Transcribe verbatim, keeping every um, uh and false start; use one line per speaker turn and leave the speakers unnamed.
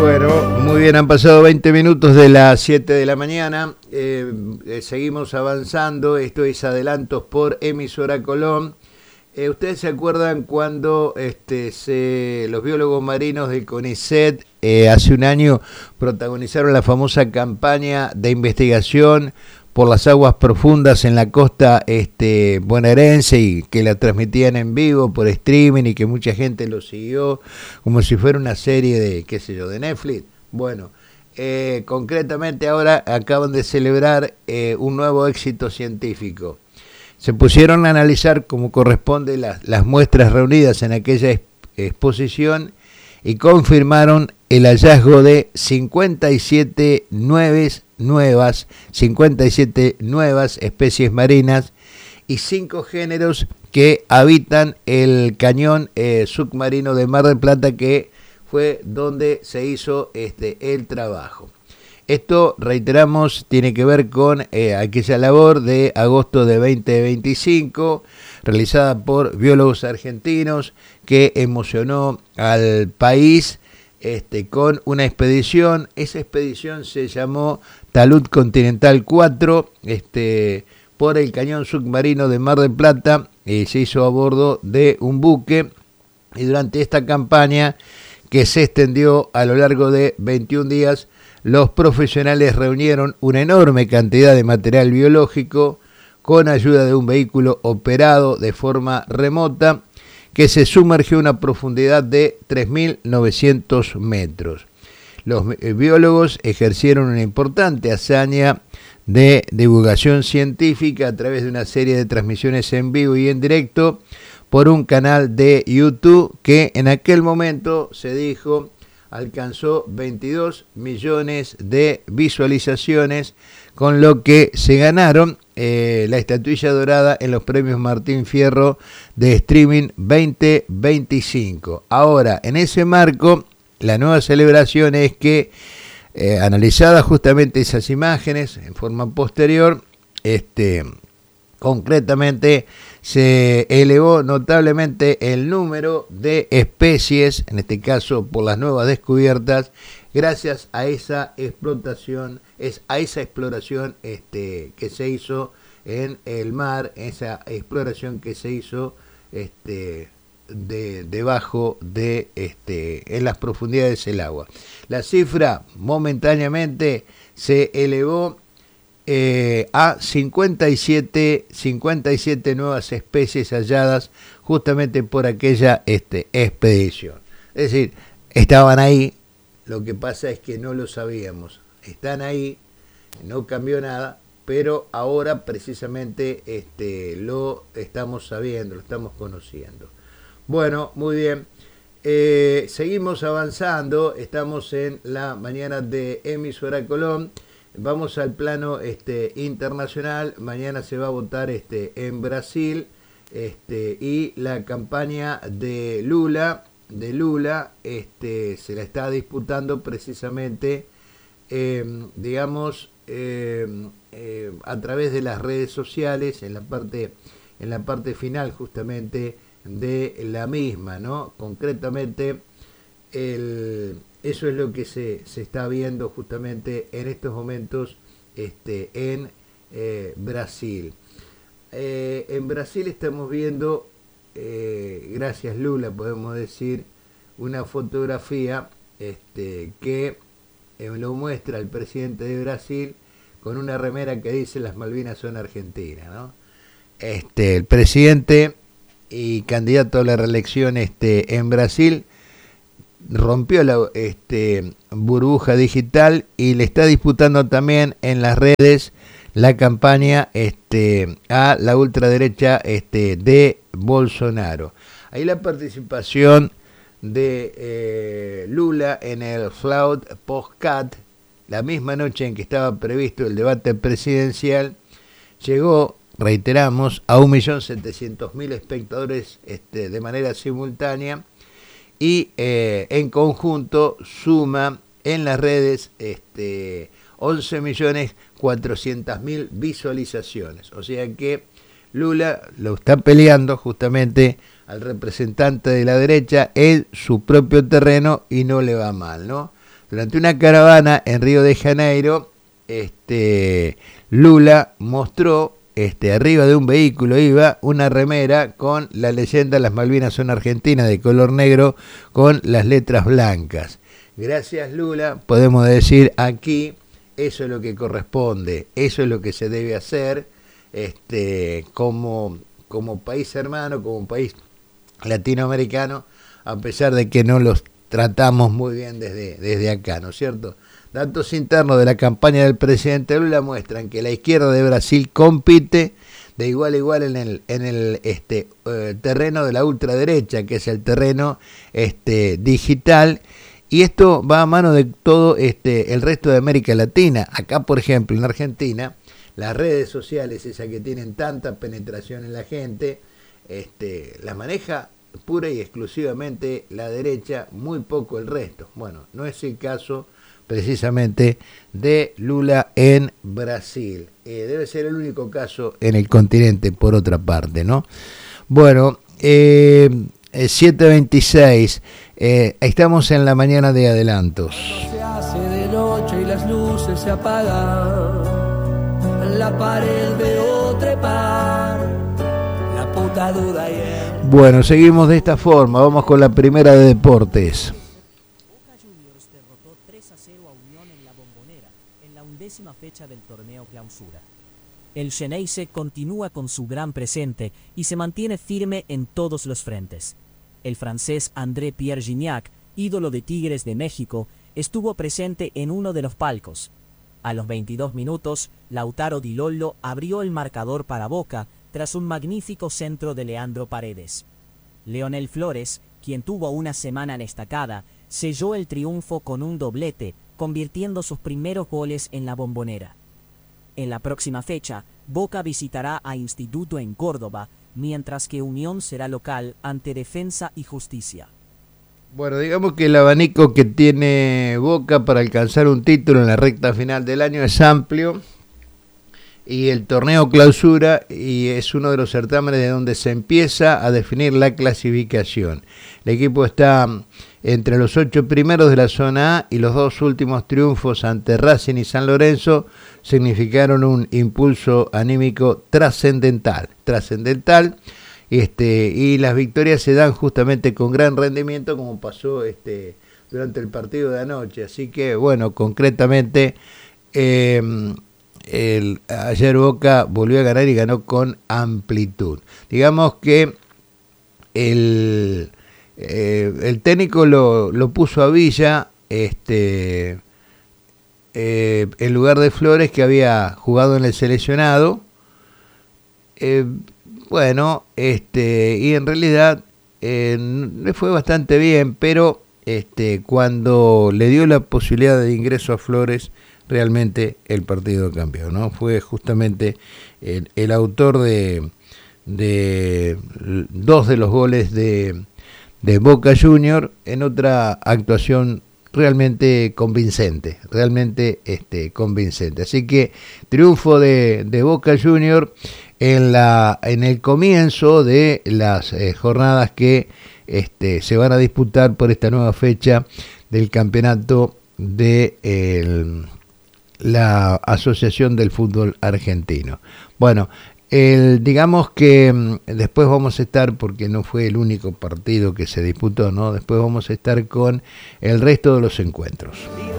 Bueno, muy bien, han pasado veinte minutos de las siete de la mañana, eh, eh, seguimos avanzando, esto es Adelantos por Emisora Colón. Eh, ¿Ustedes se acuerdan cuando este, se, los biólogos marinos del CONICET eh, hace un año protagonizaron la famosa campaña de investigación por las aguas profundas en la costa este, bonaerense y que la transmitían en vivo por streaming y que mucha gente lo siguió como si fuera una serie de, qué sé yo, de Netflix? Bueno, eh, concretamente ahora acaban de celebrar eh, un nuevo éxito científico. Se pusieron a analizar como corresponde las, las muestras reunidas en aquella exp- exposición y confirmaron el hallazgo de cincuenta y siete nuevas, nuevas, cincuenta y siete nuevas especies marinas y cinco géneros que habitan el cañón eh, submarino de Mar del Plata, que fue donde se hizo este, el trabajo. Esto, reiteramos, tiene que ver con eh, aquella labor de agosto de veinte veinticinco, realizada por biólogos argentinos, que emocionó al país este, con una expedición. Esa expedición se llamó Talud Continental cuatro, este, por el cañón submarino de Mar del Plata, y se hizo a bordo de un buque, y durante esta campaña, que se extendió a lo largo de veintiún días, los profesionales reunieron una enorme cantidad de material biológico con ayuda de un vehículo operado de forma remota que se sumergió a una profundidad de tres mil novecientos metros. Los biólogos ejercieron una importante hazaña de divulgación científica a través de una serie de transmisiones en vivo y en directo por un canal de YouTube que en aquel momento, se dijo, alcanzó veintidós millones de visualizaciones, con lo que se ganaron eh, la estatuilla dorada en los premios Martín Fierro de Streaming veinte veinticinco. Ahora, en ese marco, la nueva celebración es que, eh, analizadas justamente esas imágenes en forma posterior, este, concretamente se elevó notablemente el número de especies, en este caso por las nuevas descubiertas, gracias a esa explotación, es a esa exploración este, que se hizo en el mar, esa exploración que se hizo este, de, debajo de este, en las profundidades del agua. La cifra momentáneamente se elevó Eh, a cincuenta y siete nuevas especies halladas justamente por aquella este, expedición. Es decir, estaban ahí, lo que pasa es que no lo sabíamos. Están ahí, no cambió nada, pero ahora precisamente este, lo estamos sabiendo, lo estamos conociendo. Bueno, muy bien. Eh, seguimos avanzando, estamos en la mañana de Emisora Colón. Vamos al plano este, internacional. Mañana se va a votar este, en Brasil este, y la campaña de Lula, de Lula este, se la está disputando precisamente, eh, digamos, eh, eh, a través de las redes sociales, en la parte, en la parte final justamente de la misma, ¿no? Concretamente, el... Eso es lo que se, se está viendo justamente en estos momentos este, en eh, Brasil. Eh, en Brasil estamos viendo, eh, gracias Lula podemos decir, una fotografía este, que eh, lo muestra el presidente de Brasil con una remera que dice "Las Malvinas son Argentinas", ¿no? Este, el presidente y candidato a la reelección este, en Brasil rompió la este, burbuja digital y le está disputando también en las redes la campaña este, a la ultraderecha este, de Bolsonaro. Ahí la participación de eh, Lula en el Flout Postcat, la misma noche en que estaba previsto el debate presidencial, llegó, reiteramos, a un millón setecientos mil espectadores este, de manera simultánea, y eh, en conjunto suma en las redes este, once millones cuatrocientas mil visualizaciones. O sea que Lula lo está peleando justamente al representante de la derecha en su propio terreno y no le va mal, ¿no? durante una caravana en Río de Janeiro, este, Lula mostró, este, arriba de un vehículo iba una remera con la leyenda "Las Malvinas son Argentinas", de color negro con las letras blancas. Gracias, Lula, podemos decir aquí, eso es lo que corresponde, eso es lo que se debe hacer, este, como, como país hermano, como país latinoamericano, a pesar de que no los tratamos muy bien desde, desde acá, ¿no es cierto? Datos internos de la campaña del presidente Lula muestran que la izquierda de Brasil compite de igual a igual en el, en el este, eh, terreno de la ultraderecha, que es el terreno este, digital, y esto va a mano de todo este, el resto de América Latina. Acá, por ejemplo, en Argentina, las redes sociales, esas que tienen tanta penetración en la gente, este, las maneja pura y exclusivamente la derecha, muy poco el resto. Bueno, no es el caso precisamente de Lula en Brasil. Eh, debe ser el único caso en el continente, por otra parte, ¿no? Bueno, eh, siete veintiséis, eh, estamos en la mañana de adelantos.
Se hace de noche y las luces se apagan, en la pared veo trepar la puta duda y el...
Bueno, seguimos de esta forma, vamos con la primera de deportes.
Boca Juniors derrotó tres a cero a Unión en la Bombonera, en la undécima fecha del torneo Clausura. El Xeneize continúa con su gran presente y se mantiene firme en todos los frentes. El francés André-Pierre Gignac, ídolo de Tigres de México, estuvo presente en uno de los palcos. A los veintidós minutos, Lautaro Di Lollo abrió el marcador para Boca tras un magnífico centro de Leandro Paredes. Leonel Flores, quien tuvo una semana destacada, selló el triunfo con un doblete, convirtiendo sus primeros goles en la Bombonera. En la próxima fecha, Boca visitará a Instituto en Córdoba, mientras que Unión será local ante Defensa y Justicia.
Bueno, digamos que el abanico que tiene Boca para alcanzar un título en la recta final del año es amplio, y el torneo Clausura y es uno de los certámenes de donde se empieza a definir la clasificación. El equipo está entre los ocho primeros de la zona A, y los dos últimos triunfos ante Racing y San Lorenzo significaron un impulso anímico trascendental, trascendental, este, y las victorias se dan justamente con gran rendimiento, como pasó este, durante el partido de anoche. Así que, bueno, concretamente, eh, el, ayer Boca volvió a ganar y ganó con amplitud. Digamos que el, eh, el técnico lo, lo puso a Villa, este, eh, en lugar de Flores, que había jugado en el seleccionado. Eh, bueno, este, y en realidad eh, le fue bastante bien, pero este, cuando le dio la posibilidad de ingreso a Flores, realmente el partido cambió, ¿no? Fue justamente el, el autor de, de dos de los goles de, de Boca Juniors en otra actuación realmente convincente, realmente este, convincente. Así que triunfo de, de Boca Juniors en, la, en el comienzo de las eh, jornadas que este, se van a disputar por esta nueva fecha del campeonato de el, la Asociación del Fútbol Argentino. Bueno, el, digamos que mmm, después vamos a estar, porque no fue el único partido que se disputó, ¿no? Después vamos a estar con el resto de los encuentros.